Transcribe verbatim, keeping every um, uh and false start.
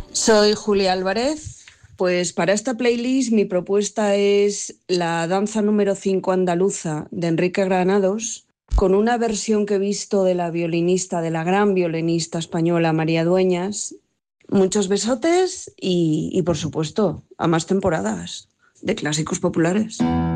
Soy Julia Álvarez. Pues para esta playlist mi propuesta es la danza número cinco andaluza de Enrique Granados, con una versión que he visto de la violinista, de la gran violinista española María Dueñas. Muchos besotes y, y por supuesto, a más temporadas de clásicos populares.